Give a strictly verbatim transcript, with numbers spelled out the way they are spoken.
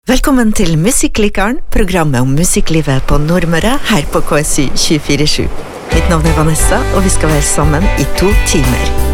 Velkommen til Musikklikeren, programmet om musikklivet på Nordmøre her på K S Y tjuefire sju. Mitt navn er Vanessa, og vi skal være sammen i to timer.